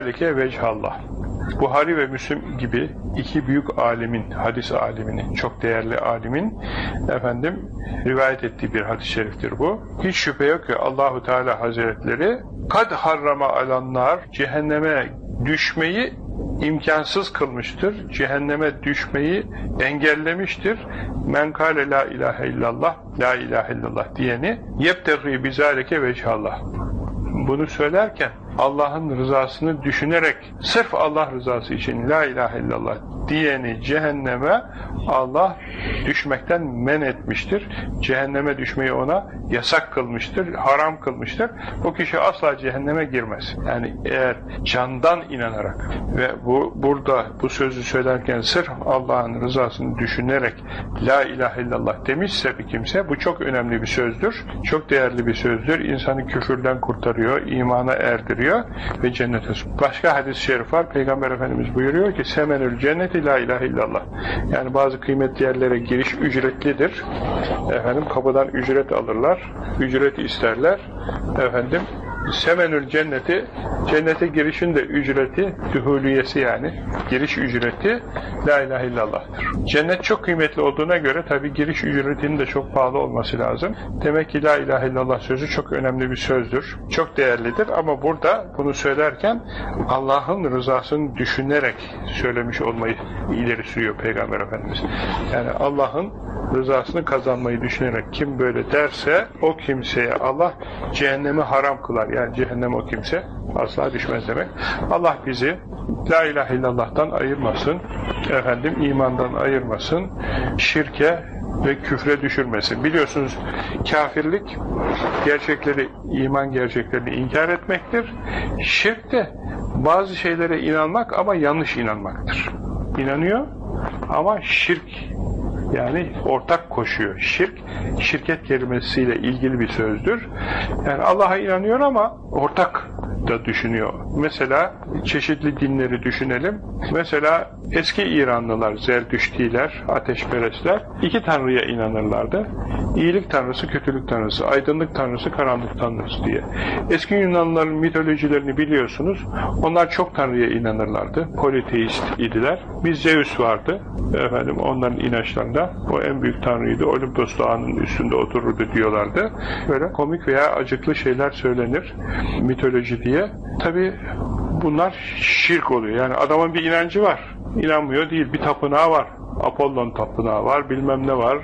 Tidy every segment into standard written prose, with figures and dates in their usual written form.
Vechallah. Buhari ve Müslim gibi iki büyük alimin, hadis aliminin, çok değerli alimin rivayet ettiği bir hadis-i şeriftir bu. Hiç şüphe yok ki Allahu Teala Hazretleri kad harrama alanlar, cehenneme düşmeyi imkansız kılmıştır. Cehenneme düşmeyi engellemiştir. Men kâle la ilahe illallah, la ilahe illallah diyeni yebtegî bizâlike vechallah. Bunu söylerken Allah'ın rızasını düşünerek sırf Allah rızası için la ilahe illallah diyeni cehenneme Allah düşmekten men etmiştir. Cehenneme düşmeyi ona yasak kılmıştır, haram kılmıştır. O kişi asla cehenneme girmez. Yani eğer candan inanarak ve burada bu sözü söylerken sırf Allah'ın rızasını düşünerek la ilahe illallah demişse bir kimse, bu çok önemli bir sözdür. Çok değerli bir sözdür. İnsanı küfürden kurtarıyor, imana erdiriyor ve cennete. Başka hadis-i şerif var. Peygamber Efendimiz buyuruyor ki semenül cenneti la ilahe illallah. Yani bazı kıymetli yerlere giriş ücretlidir. Kapıdan ücret alırlar. Ücret isterler. Semenül cenneti, cennete girişin de ücreti, dühuliyesi yani, giriş ücreti la ilahe illallah'tır. Cennet çok kıymetli olduğuna göre tabi giriş ücretinin de çok pahalı olması lazım. Demek ki la ilahe illallah sözü çok önemli bir sözdür. Çok değerlidir ama burada bunu söylerken Allah'ın rızasını düşünerek söylemiş olmayı ileri sürüyor Peygamber Efendimiz. Yani Allah'ın rızasını kazanmayı düşünerek kim böyle derse o kimseye Allah cehennemi haram kılar. Yani cehennem o kimse asla düşmez demek. Allah bizi la ilahe illallah'tan ayırmasın, imandan ayırmasın, şirke ve küfre düşürmesin. Biliyorsunuz kafirlik gerçekleri, iman gerçeklerini inkar etmektir. Şirk de bazı şeylere inanmak ama yanlış inanmaktır. İnanıyor ama şirk, yani ortak koşuyor. Şirket kelimesiyle ilgili bir sözdür. Yani Allah'a inanıyor ama ortak da düşünüyor. Mesela çeşitli dinleri düşünelim. Mesela eski İranlılar, Zerdüştiler, ateşperestler iki tanrıya inanırlardı. İyilik tanrısı, kötülük tanrısı, aydınlık tanrısı, karanlık tanrısı diye. Eski Yunanlıların mitolojilerini biliyorsunuz. Onlar çok tanrıya inanırlardı. Politeist idiler. Bir Zeus vardı. Onların inançlarında. O en büyük tanrıydı. Olimpos dağının üstünde otururdu diyorlardı. Böyle komik veya acıklı şeyler söylenir mitoloji diye. Tabi bunlar şirk oluyor. Yani adamın bir inancı var. İnanmıyor değil. Bir tapınağı var. Apollon tapınağı var. Bilmem ne var.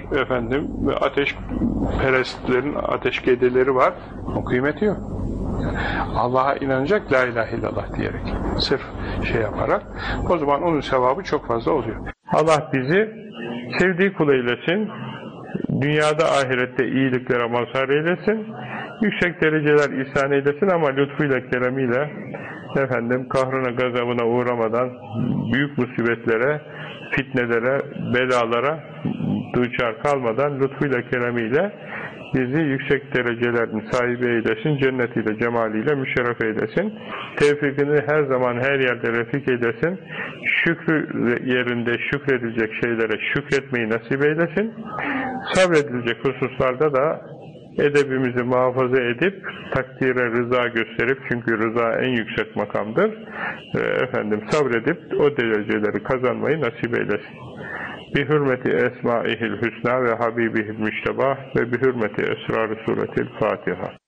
Ateşperestlerin ateşgedeleri var. O kıymeti yok. Allah'a inanacak la ilahe illallah diyerek. Sırf yaparak. O zaman onun sevabı çok fazla oluyor. Allah bizi sevdiği kul eylesin. Dünyada ahirette iyiliklere mazhar eylesin. Yüksek dereceler ihsan eylesin ama lütfuyla, keremiyle kahrına, gazabına uğramadan büyük musibetlere, fitnelere, belalara duçar kalmadan lütfuyla, keremiyle bizi yüksek derecelerin sahibi eylesin, cennetiyle, cemaliyle müşerref eylesin. Tevfikini her zaman her yerde refik eylesin. Şükrü yerinde şükredilecek şeylere şükretmeyi nasip eylesin. Sabredilecek hususlarda da edebimizi muhafaza edip takdire rıza gösterip, çünkü rıza en yüksek makamdır. Sabredip o dereceleri kazanmayı nasip eylesin. Bi hürmeti esmaihil hüsna ve habibihil müştebah ve bi hürmeti esrar-ı suretil Fatiha.